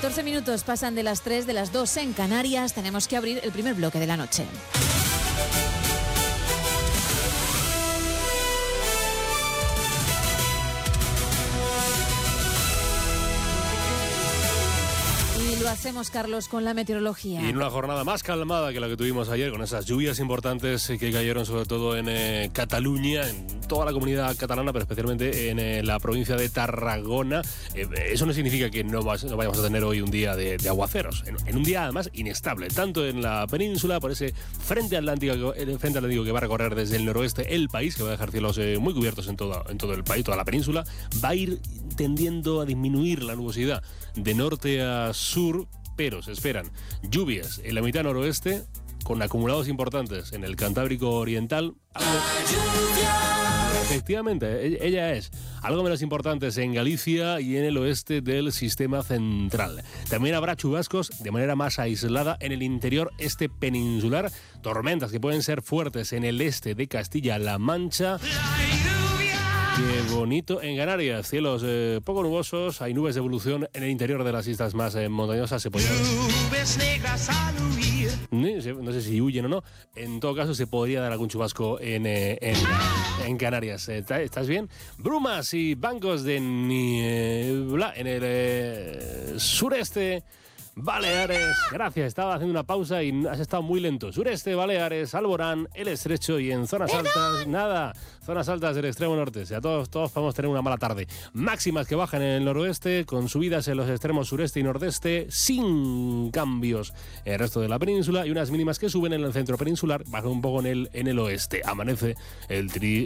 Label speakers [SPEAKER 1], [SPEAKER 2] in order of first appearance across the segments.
[SPEAKER 1] 14 minutos pasan de las 3, de las 2 en Canarias. Tenemos que abrir el primer bloque de la noche. Lo hacemos, Carlos, con la meteorología.
[SPEAKER 2] Y en una jornada más calmada que la que tuvimos ayer, con esas lluvias importantes que cayeron sobre todo en Cataluña, en toda la comunidad catalana, pero especialmente en la provincia de Tarragona. Eso no significa que no vayamos a tener hoy un día de aguaceros, en un día además inestable, tanto en la península, por ese frente atlántico que va a recorrer desde el noroeste el país, que va a dejar cielos muy cubiertos en todo el país, toda la península, va a ir tendiendo a disminuir la nubosidad de norte a sur, pero se esperan lluvias en la mitad noroeste, con acumulados importantes en el Cantábrico Oriental. Efectivamente, ella es algo menos importantes en Galicia y en el oeste del sistema central. También habrá chubascos de manera más aislada en el interior este peninsular, tormentas que pueden ser fuertes en el este de Castilla-La Mancha. Qué bonito en Canarias, cielos poco nubosos, hay nubes de evolución en el interior de las islas más montañosas. Se podría... Nubes negras al huir. No sé si huyen o no, en todo caso se podría dar algún chubasco en Canarias. ¿Estás bien? Brumas y bancos de niebla en el sureste Baleares. Gracias, estaba haciendo una pausa y has estado muy lento. Sureste, Baleares, Alborán, El Estrecho y en zonas altas, nada. Zonas altas del extremo norte. O sea, todos podemos tener una mala tarde. Máximas que bajan en el noroeste, con subidas en los extremos sureste y nordeste, sin cambios en el resto de la península, y unas mínimas que suben en el centro peninsular, bajan un poco en el oeste. Amanece el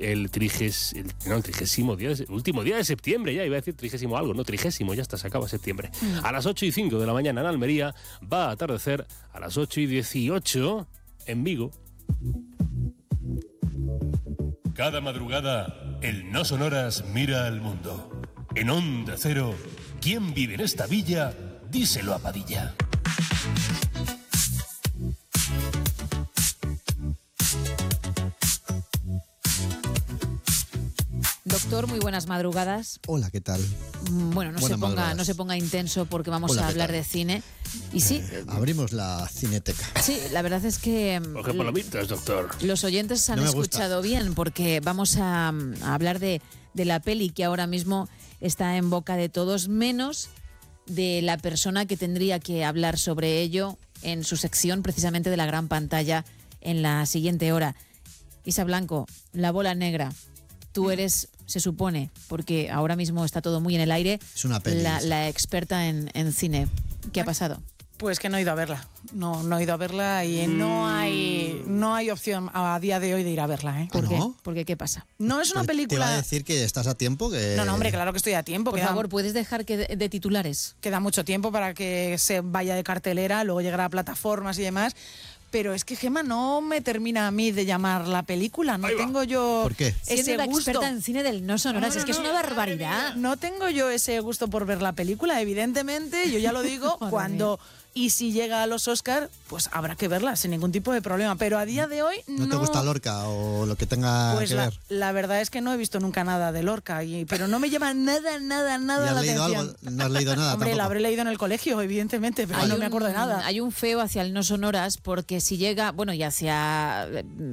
[SPEAKER 2] último día de septiembre, ya iba a decir 30 algo, no, 30, ya está, se acaba septiembre. A las 8:05 de la mañana en Almería, va a atardecer a las 8:18 en Vigo.
[SPEAKER 3] Cada madrugada, el No Sonoras mira al mundo. En Onda Cero, ¿quién vive en esta villa? Díselo a Padilla.
[SPEAKER 1] Doctor, muy buenas madrugadas.
[SPEAKER 4] Hola, ¿qué tal?
[SPEAKER 1] Bueno, no se ponga intenso porque vamos a hablar de cine. Y sí,
[SPEAKER 4] abrimos la cineteca.
[SPEAKER 1] Sí, la verdad es que
[SPEAKER 2] Coge palomitas, doctor.
[SPEAKER 1] Los oyentes han escuchado bien, porque vamos a hablar de la peli que ahora mismo está en boca de todos, menos de la persona que tendría que hablar sobre ello en su sección precisamente de la gran pantalla en la siguiente hora. Isa Blanco, La Bola Negra. Tú eres, se supone, porque ahora mismo está todo muy en el aire,
[SPEAKER 4] es una peli,
[SPEAKER 1] la experta en cine. ¿Qué ha pasado?
[SPEAKER 5] Pues que no he ido a verla. No he ido a verla y no hay opción a día de hoy de ir a verla. ¿Eh?
[SPEAKER 1] ¿Por qué?
[SPEAKER 4] ¿No?
[SPEAKER 1] ¿Por qué? ¿Qué pasa?
[SPEAKER 5] No es una película...
[SPEAKER 4] Te iba a decir que estás a tiempo.
[SPEAKER 5] No, hombre, claro que estoy a tiempo.
[SPEAKER 1] Por favor, ¿puedes dejar que de titulares?
[SPEAKER 5] Queda mucho tiempo para que se vaya de cartelera, luego llegará a plataformas y demás. Pero es que, Gemma, no me termina a mí de llamar la película. No tengo yo...
[SPEAKER 4] ¿Por qué?
[SPEAKER 1] Siendo la experta en cine del No Sonoras, es que es una barbaridad.
[SPEAKER 5] No tengo yo ese gusto por ver la película, evidentemente. Yo ya lo digo, cuando... Y si llega a los Oscar, pues habrá que verla sin ningún tipo de problema. Pero a día de hoy no...
[SPEAKER 4] ¿No te gusta Lorca o lo que tenga que ver?
[SPEAKER 5] La verdad es que no he visto nunca nada de Lorca, pero no me llama nada la atención.
[SPEAKER 4] Algo? ¿No has leído nada?
[SPEAKER 5] Hombre,
[SPEAKER 4] tampoco.
[SPEAKER 5] la habré leído en el colegio, evidentemente, pero no me acuerdo de nada.
[SPEAKER 1] Hay un feo hacia el No Sonoras, porque si llega, bueno, y hacia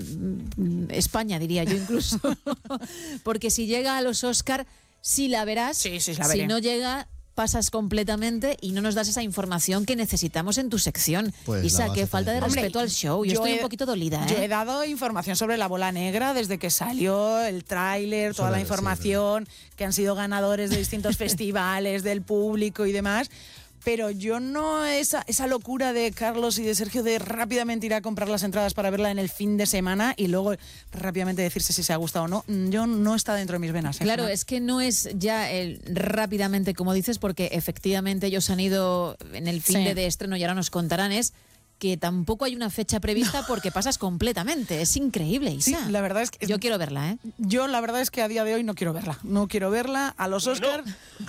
[SPEAKER 1] España, diría yo incluso, porque si llega a los Oscar, sí la verás.
[SPEAKER 5] Sí, la veré.
[SPEAKER 1] Si no llega... pasas completamente y no nos das esa información que necesitamos en tu sección.
[SPEAKER 4] Pues
[SPEAKER 1] Isa, qué falta de respeto al show. Yo estoy un poquito dolida.
[SPEAKER 5] Yo he dado información sobre La Bola Negra desde que salió el tráiler, toda la información, que han sido ganadores de distintos festivales, del público y demás. Pero yo no, esa locura de Carlos y de Sergio de rápidamente ir a comprar las entradas para verla en el fin de semana y luego rápidamente decirse si se ha gustado o no, yo no está dentro de mis venas.
[SPEAKER 1] Claro, es que no es ya rápidamente, como dices, porque efectivamente ellos han ido en el fin de estreno y ahora nos contarán, es que tampoco hay una fecha prevista porque pasas completamente. Es increíble, Isa.
[SPEAKER 5] Sí, la verdad es que...
[SPEAKER 1] Yo quiero verla, ¿eh?
[SPEAKER 5] Yo la verdad es que a día de hoy no quiero verla. No quiero verla. A los Oscar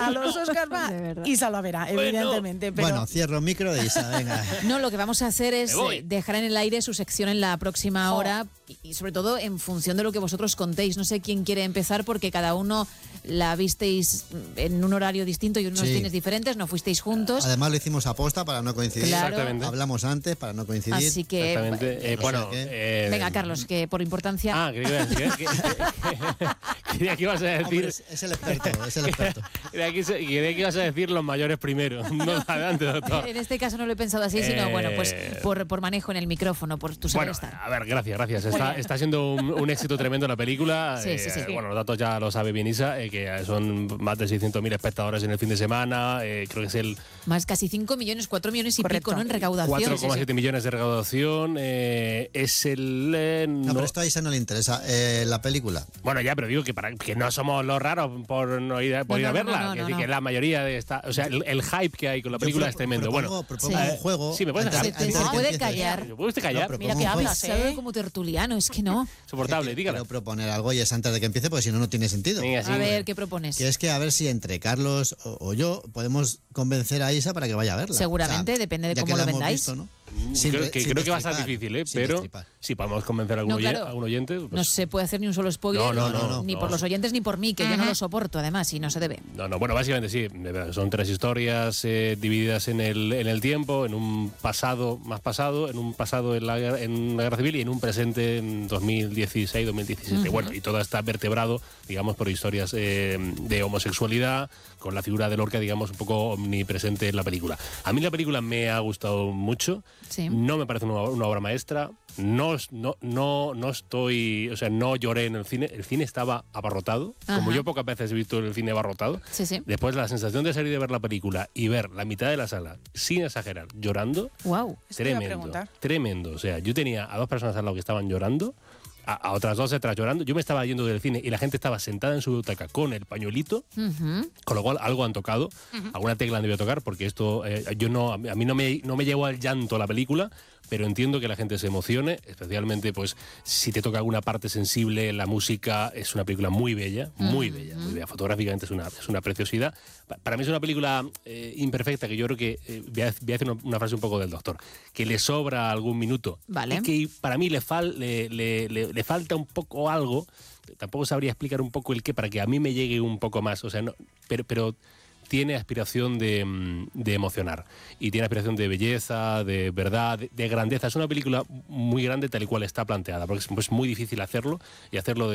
[SPEAKER 5] va Isa la verá, evidentemente. Pero...
[SPEAKER 4] Bueno, cierro el micro de Isa, venga.
[SPEAKER 1] No, lo que vamos a hacer es dejar en el aire su sección en la próxima hora, y sobre todo en función de lo que vosotros contéis. No sé quién quiere empezar porque cada uno la visteis en un horario distinto y unos cines diferentes, no fuisteis juntos.
[SPEAKER 4] Además lo hicimos aposta para no coincidir.
[SPEAKER 1] Claro.
[SPEAKER 2] Exactamente.
[SPEAKER 4] Hablamos antes para no coincidir.
[SPEAKER 1] Así que...
[SPEAKER 2] Exactamente. Bueno,
[SPEAKER 1] venga, Carlos, que por importancia...
[SPEAKER 2] creía que ibas a decir...
[SPEAKER 4] Hombre, es el experto, es el experto.
[SPEAKER 2] Creía que ibas a decir los mayores primero. No, adelante, doctor.
[SPEAKER 1] En este caso no lo he pensado así, sino bueno, pues por manejo en el micrófono, por tu saber estar.
[SPEAKER 2] A ver, gracias. Está siendo un éxito tremendo la película.
[SPEAKER 1] Sí.
[SPEAKER 2] Bueno, los datos ya lo sabe bien Isa, que son más de 600.000 espectadores en el fin de semana. Creo que es el...
[SPEAKER 1] Más casi 5 millones, 4 millones y
[SPEAKER 5] Correcto.
[SPEAKER 1] pico, ¿no? En recaudación.
[SPEAKER 2] 4,7 millones de recaudación. Es el...
[SPEAKER 4] No, pero esto a Isa no le interesa. La película.
[SPEAKER 2] Bueno, ya, pero digo que no somos los raros por ir a verla.
[SPEAKER 1] No.
[SPEAKER 2] Que la mayoría de esta... O sea, el hype que hay con la película es tremendo.
[SPEAKER 4] Propongo un juego.
[SPEAKER 2] Sí, me puedes dejar.
[SPEAKER 1] Se puede callar.
[SPEAKER 2] ¿Me puedes callar?
[SPEAKER 4] No,
[SPEAKER 5] Mira que hablas,
[SPEAKER 1] Sabe como tertuliano, es que no.
[SPEAKER 2] Soportable, dígala.
[SPEAKER 4] Quiero proponer algo y es antes de que empiece, porque si no, no tiene sentido.
[SPEAKER 2] Venga, sí.
[SPEAKER 1] A ver, ¿qué propones?
[SPEAKER 4] Que es que a ver si entre Carlos o yo podemos convencer a Isa para que vaya a verla.
[SPEAKER 1] Seguramente, depende de
[SPEAKER 4] ya
[SPEAKER 1] cómo
[SPEAKER 4] que
[SPEAKER 1] lo
[SPEAKER 4] la hemos
[SPEAKER 1] vendáis.
[SPEAKER 4] visto, ¿no?
[SPEAKER 2] Creo que va a ser
[SPEAKER 4] destripar,
[SPEAKER 2] difícil,
[SPEAKER 4] sin
[SPEAKER 2] pero
[SPEAKER 4] destripar.
[SPEAKER 2] si podemos convencer a algún,
[SPEAKER 1] claro.
[SPEAKER 2] a un oyente... Pues,
[SPEAKER 1] No se puede hacer ni un solo spoiler,
[SPEAKER 2] No,
[SPEAKER 1] ni por los oyentes ni por mí, que yo no lo soporto, además, y no se debe.
[SPEAKER 2] No, bueno, básicamente sí. Son 3 historias divididas en el tiempo, en un pasado más pasado, en un pasado en la Guerra Civil y en un presente en 2016-2017. Bueno, y todo está vertebrado, digamos, por historias de homosexualidad, con la figura de Lorca, digamos, un poco omnipresente en la película. A mí la película me ha gustado mucho.
[SPEAKER 1] Sí.
[SPEAKER 2] No me parece una obra maestra. No estoy, o sea, no lloré en el cine. El cine estaba abarrotado, como yo pocas veces he visto el cine abarrotado.
[SPEAKER 1] Sí.
[SPEAKER 2] Después la sensación de salir de ver la película y ver la mitad de la sala, sin exagerar, llorando.
[SPEAKER 1] Wow.
[SPEAKER 5] Eso te iba a preguntar.
[SPEAKER 2] Tremendo. O sea, yo tenía a 2 personas al lado que estaban llorando, a otras 2 detrás llorando. Yo me estaba yendo del cine y la gente estaba sentada en su butaca con el pañuelito, con lo cual algo han tocado, alguna tecla han debido tocar, porque esto, a mí no me llevó al llanto la película, pero entiendo que la gente se emocione, especialmente pues si te toca alguna parte sensible. La música es una película muy bella, muy bella. Fotográficamente es una preciosidad. Para mí es una película imperfecta, que yo creo que voy a decir una frase un poco del doctor, que le sobra algún minuto.
[SPEAKER 1] Vale.
[SPEAKER 2] Y que para mí le falta un poco algo. Tampoco sabría explicar un poco el qué para que a mí me llegue un poco más. O sea, no, pero tiene aspiración de emocionar, y tiene aspiración de belleza, de verdad, de grandeza. Es una película muy grande tal y cual está planteada, porque es muy difícil hacerlo, y hacerlo